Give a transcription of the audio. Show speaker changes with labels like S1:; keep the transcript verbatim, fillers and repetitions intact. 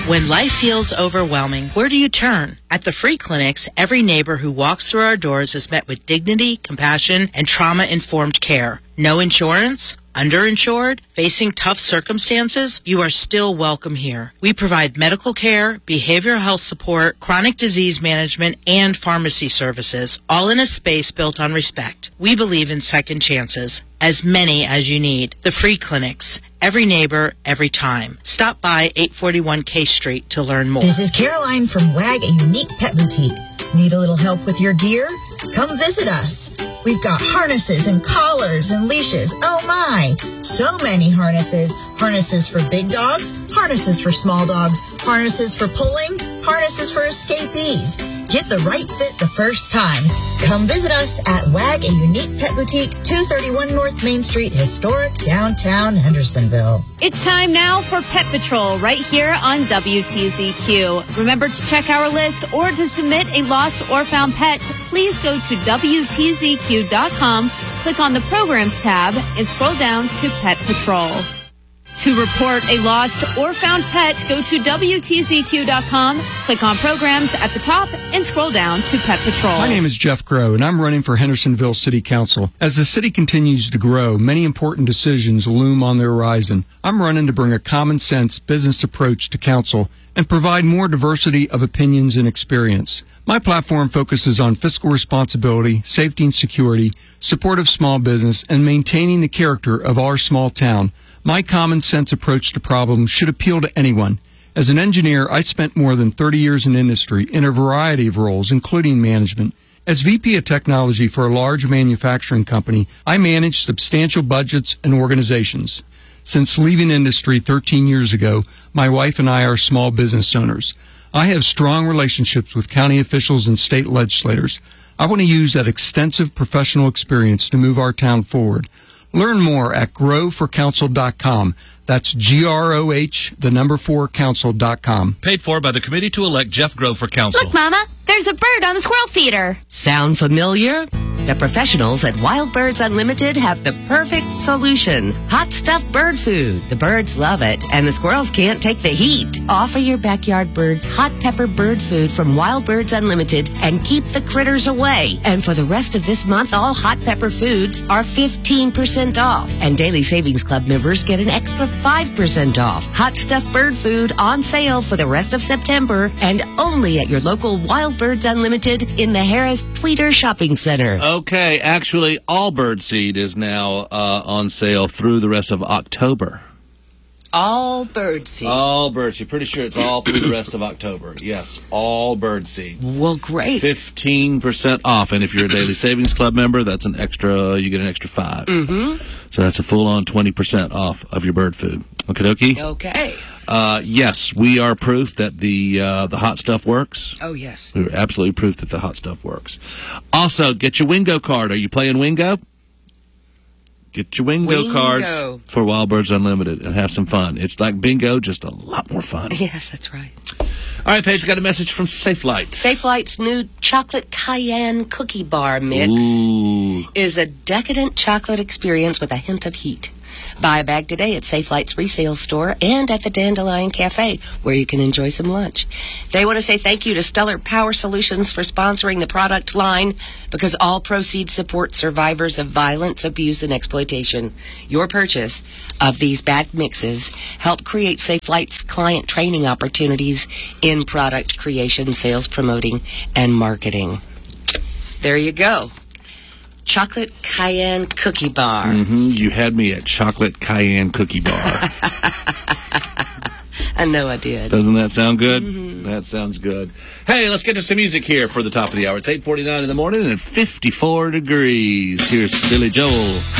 S1: When life feels overwhelming, where do you turn? At the free clinics, every neighbor who walks through our doors is met with dignity, compassion, and trauma-informed care. No insurance? Underinsured? Facing tough circumstances? You are still welcome here. We provide medical care, behavioral health support, chronic disease management, and pharmacy services, all in a space built on respect. We believe in second chances, as many as you need. The free clinics. Every neighbor, every time. Stop by eight forty-one K Street to learn more.
S2: This is Caroline from WAG, a unique pet boutique. Need a little help with your gear? Come visit us. We've got harnesses and collars and leashes. Oh my! So many harnesses. Harnesses for big dogs, harnesses for small dogs, harnesses for pulling, harnesses for escapees. Get the right fit the first time. Come visit us at WAG, a unique pet boutique, two thirty-one North Main Street, historic downtown Hendersonville.
S3: It's time now for Pet Patrol right here on W T Z Q. Remember to check our list or to submit a lost or found pet, please go to W T Z Q dot com, click on the Programs tab, and scroll down to Pet Patrol. To report a lost or found pet, go to W T Z Q dot com, click on Programs at the top, and scroll down to Pet Patrol.
S4: My name is Jeff Groh, and I'm running for Hendersonville City Council. As the city continues to grow, many important decisions loom on the horizon. I'm running to bring a common-sense business approach to council and provide more diversity of opinions and experience. My platform focuses on fiscal responsibility, safety and security, support of small business, and maintaining the character of our small town. My common sense approach to problems should appeal to anyone. As an engineer, I spent more than thirty years in industry in a variety of roles, including management. As V P of Technology for a large manufacturing company, I manage substantial budgets and organizations. Since leaving industry thirteen years ago, my wife and I are small business owners. I have strong relationships with county officials and state legislators. I want to use that extensive professional experience to move our town forward. Learn more at grow for council dot com. That's G R O H, the number four, council dot com.
S5: Paid for by the committee to elect Jeff Groh for council.
S3: Look, Mama, there's a bird on the squirrel feeder.
S6: Sound familiar? The professionals at Wild Birds Unlimited have the perfect solution. Hot stuffed bird food. The birds love it, and the squirrels can't take the heat. Offer your backyard birds hot pepper bird food from Wild Birds Unlimited and keep the critters away. And for the rest of this month, all hot pepper foods are fifteen percent off. And Daily Savings Club members get an extra five percent off. Hot stuffed bird food on sale for the rest of September and only at your local Wild Birds Unlimited in the Harris Tweeter Shopping Center.
S5: Okay, actually, all bird seed is now uh, on sale through the rest of October.
S6: All bird seed.
S5: All bird seed. Pretty sure it's all through the rest of October. Yes, all bird seed.
S6: Well, great.
S5: fifteen percent off. And if you're a Daily Savings Club member, that's an extra, you get an extra five.
S6: Mm-hmm.
S5: So that's a full-on twenty percent off of your bird food. Okie dokie?
S6: Okay.
S5: Uh, yes, we are proof that the uh, the hot stuff works.
S6: Oh, yes.
S5: We're absolutely proof that the hot stuff works. Also, get your Wingo card. Are you playing Wingo? Get your Wingo,
S6: Wingo.
S5: cards for Wild Birds Unlimited and have some fun. It's like bingo, just a lot more fun.
S6: Yes, that's right.
S5: All right, Paige, we got a message from Safe Lights.
S6: Safe Light's new chocolate cayenne cookie bar mix
S5: Ooh.
S6: is a decadent chocolate experience with a hint of heat. Buy a bag today at Safe Light's resale store and at the Dandelion Cafe, where you can enjoy some lunch. They want to say thank you to Stellar Power Solutions for sponsoring the product line, because all proceeds support survivors of violence, abuse, and exploitation. Your purchase of these bag mixes help create Safe Light's client training opportunities in product creation, sales, promoting, and marketing. There you go. Chocolate cayenne cookie bar.
S5: Mm-hmm. You had me at chocolate cayenne cookie bar.
S6: I know I did.
S5: Doesn't that sound good?
S6: Mm-hmm.
S5: That sounds good. Hey, let's get to some music here for the top of the hour. It's eight forty-nine in the morning and fifty-four degrees. Here's Billy Joel.